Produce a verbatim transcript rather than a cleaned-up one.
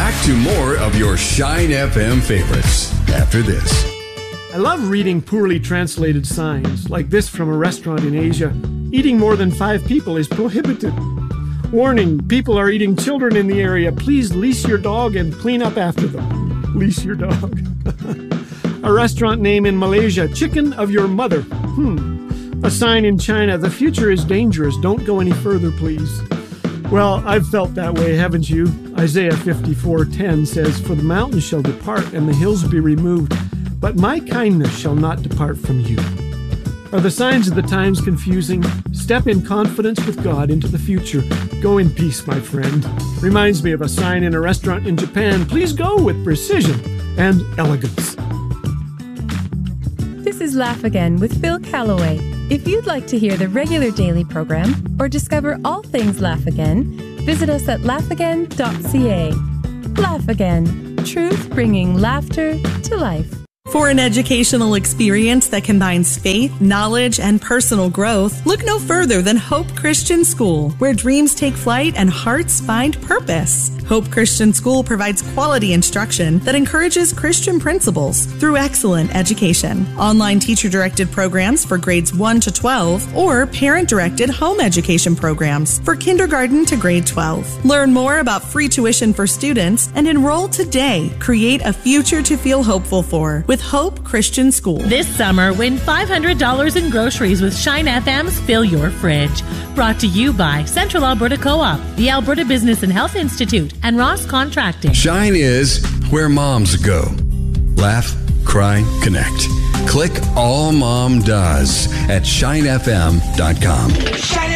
Back to more of your Shine F M favorites after this. I love reading poorly translated signs, like this from a restaurant in Asia. Eating more than five people is prohibited. Warning, people are eating children in the area. Please leash your dog and clean up after them. Leash your dog. A restaurant name in Malaysia, Chicken of Your Mother. Hmm. A sign in China, the future is dangerous. Don't go any further, please. Well, I've felt that way, haven't you? Isaiah fifty-four ten says, "For the mountains shall depart and the hills be removed, but my kindness shall not depart from you." Are the signs of the times confusing? Step in confidence with God into the future. Go in peace, my friend. Reminds me of a sign in a restaurant in Japan. Please go with precision and elegance. This is Laugh Again with Phil Callaway. If you'd like to hear the regular daily program or discover all things Laugh Again, visit us at laugh again dot c a. Laugh Again. Truth bringing laughter to life. For an educational experience that combines faith, knowledge, and personal growth, look no further than Hope Christian School, where dreams take flight and hearts find purpose. Hope Christian School provides quality instruction that encourages Christian principles through excellent education. Online teacher-directed programs for grades one to twelve or parent-directed home education programs for kindergarten to grade twelve. Learn more about free tuition for students and enroll today. Create a future to feel hopeful for with Hope Christian School. This summer, win five hundred dollars in groceries with Shine F M's Fill Your Fridge. Brought to you by Central Alberta Co-op, the Alberta Business and Health Institute, and Ross Contracting. Shine is where moms go. Laugh, cry, connect. Click All Mom Does at shine f m dot com. Shine